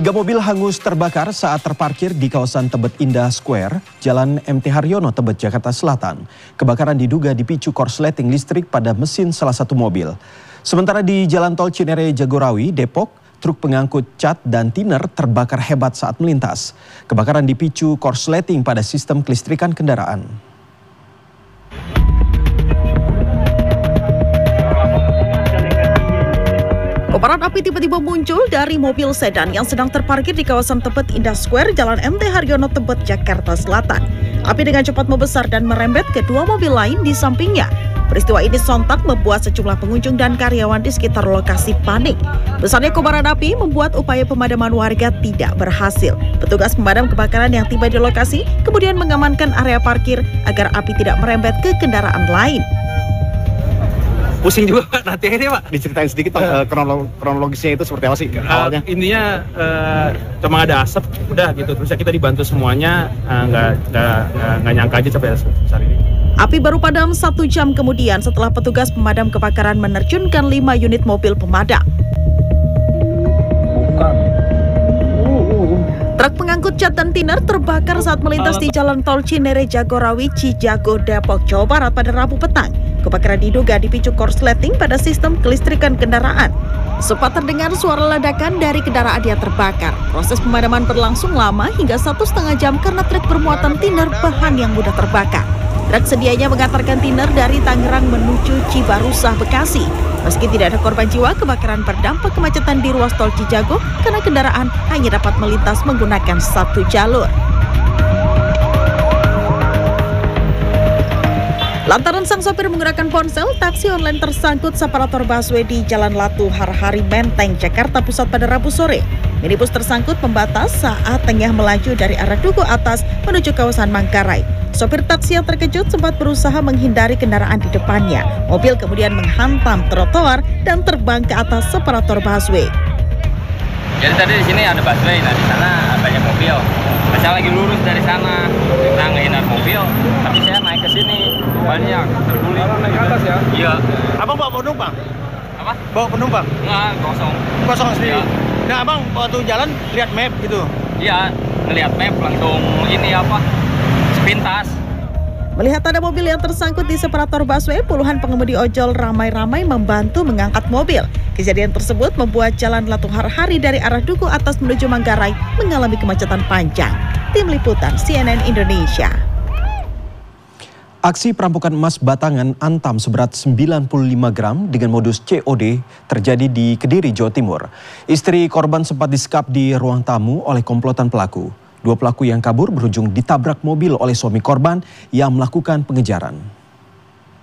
3 mobil hangus terbakar saat terparkir di kawasan Tebet Indah Square, Jalan MT Haryono, Tebet, Jakarta Selatan. Kebakaran diduga dipicu korsleting listrik pada mesin salah satu mobil. Sementara di Jalan Tol Cinere Jagorawi, Depok, truk pengangkut cat dan tiner terbakar hebat saat melintas. Kebakaran dipicu korsleting pada sistem kelistrikan kendaraan. Kobaran api tiba-tiba muncul dari mobil sedan yang sedang terparkir di kawasan Tebet Indah Square, Jalan MT Haryono, Tebet, Jakarta Selatan. Api dengan cepat membesar dan merembet ke 2 mobil lain di sampingnya. Peristiwa ini sontak membuat sejumlah pengunjung dan karyawan di sekitar lokasi panik. Besarnya kobaran api membuat upaya pemadaman warga tidak berhasil. Petugas pemadam kebakaran yang tiba di lokasi kemudian mengamankan area parkir agar api tidak merembet ke kendaraan lain. Pusing juga Pak, nanti ini Pak. Diceritain sedikit Pak, kronologisnya itu seperti apa sih awalnya? Intinya cuma ada asap, udah gitu. Terus kita dibantu semuanya, nggak nyangka aja sampai besar ini. Api baru padam 1 jam kemudian setelah petugas pemadam kebakaran menerjunkan 5 unit mobil pemadam. Truk pengangkut cat dan tiner terbakar saat melintas di Jalan Tol Cinere Jagorawi, Cijago, Depok, Jawa Barat pada Rabu petang. Kebakaran diduga dipicu korsleting pada sistem kelistrikan kendaraan. Sempat terdengar suara ledakan dari kendaraan yang terbakar. Proses pemadaman berlangsung lama hingga 1,5 jam karena truk bermuatan tiner bahan yang mudah terbakar. Truk sedianya mengantarkan tiner dari Tangerang menuju Cibarusah, Bekasi. Meski tidak ada korban jiwa, kebakaran berdampak kemacetan di ruas tol Cijago karena kendaraan hanya dapat melintas menggunakan 1 jalur. Lantaran sang sopir menggunakan ponsel, taksi online tersangkut separator busway di Jalan Latu Harhari Menteng, Jakarta Pusat pada Rabu sore. Minibus tersangkut pembatas saat tengah melaju dari arah Duku Atas menuju kawasan Manggarai. Sopir taksi yang terkejut sempat berusaha menghindari kendaraan di depannya. Mobil kemudian menghantam trotoar dan terbang ke atas separator busway. Jadi tadi di sini ada busway, nah di sana banyak mobil. Saya lagi lurus dari sana, kita ngehindar mobil, tapi saya naik ke sini banyak terguling. Naik ke atas ya? Iya. Abang bawa penumpang? Apa? Bawa penumpang? Enggak, kosong. Kosong sendiri? Ya. Nah abang waktu jalan lihat map gitu? Iya, ngelihat map langsung ini apa, sepintas. Melihat ada mobil yang tersangkut di separator busway, puluhan pengemudi ojol ramai-ramai membantu mengangkat mobil. Kejadian tersebut membuat Jalan Latu Harhari dari arah Duku Atas menuju Manggarai mengalami kemacetan panjang. Tim Liputan CNN Indonesia. Aksi perampokan emas batangan antam seberat 95 gram dengan modus COD terjadi di Kediri, Jawa Timur. Istri korban sempat disekap di ruang tamu oleh komplotan pelaku. 2 pelaku yang kabur berujung ditabrak mobil oleh suami korban yang melakukan pengejaran.